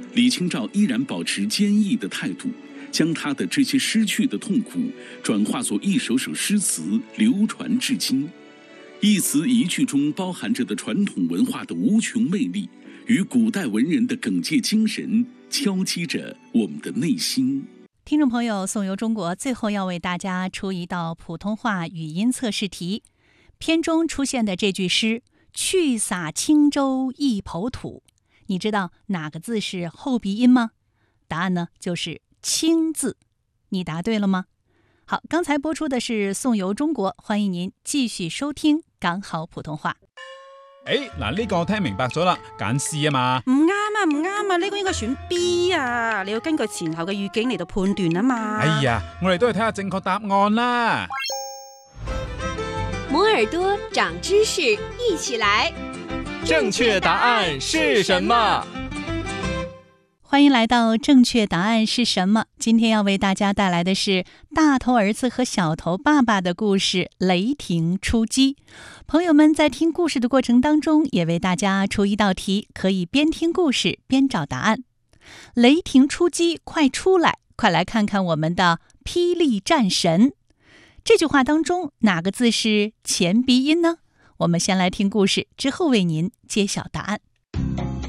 李清照依然保持坚毅的态度，将他的这些失去的痛苦转化作一首首诗词，流传至今。一词一句中包含着的传统文化的无穷魅力，与古代文人的耿介精神敲击着我们的内心。 听众朋友，颂游中国最后要为大家出一道普通话语音测试题。片中出现的这句诗“去洒轻舟一抔土”，你知道哪个字是后鼻音吗？答案呢就是“轻”字。你答对了吗？好，刚才播出的是颂游中国，欢迎您继續收聽講好普通話。 嗱，呢個我聽明白咗啦，揀 C 啊嘛。 唔啱啊，呢個應該選 B 啊，你要根據前後嘅語境嚟到判斷啊嘛。 哎呀，我哋都係睇下正確答案啦。 摩耳朵長知識，一起來。 正確答案是什麼？ 歡迎來到正確答案是什麼？今天要為大家帶來的是大頭兒子和小頭爸爸的故事雷霆出擊。朋友們在聽故事的過程當中，也為大家出一道題，可以邊聽故事邊找答案。雷霆出擊，快出來，快來看看我們的霹靂戰神。這句話當中哪個字是前鼻音呢？我們先來聽故事，之後為您揭曉答案。